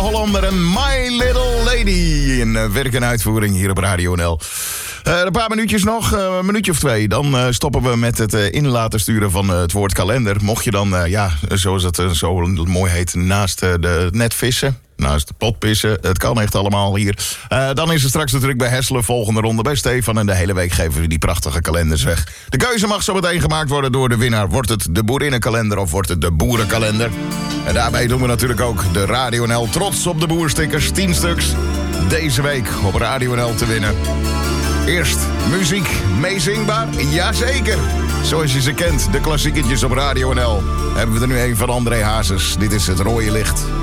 Hollander en My Little Lady. In werk en uitvoering hier op Radio NL. Een paar minuutjes nog, een minuutje of 2. Dan stoppen we met het in laten sturen van het woord kalender. Mocht je dan, zoals het zo mooi heet, naast de net vissen, naast de pot pissen, het kan echt allemaal hier. Dan is het straks natuurlijk bij Hesselen, volgende ronde bij Stefan. En de hele week geven we die prachtige kalenders weg. De keuze mag zo meteen gemaakt worden door de winnaar. Wordt het de boerinnenkalender of wordt het de boerenkalender? En daarbij doen we natuurlijk ook de Radio NL Trots op de Boerstickers. 10 stuks deze week op Radio NL te winnen. Eerst muziek, meezingbaar? Jazeker! Zoals je ze kent, de klassieketjes op Radio NL. Hebben we er nu een van André Hazes. Dit is Het Rode Licht.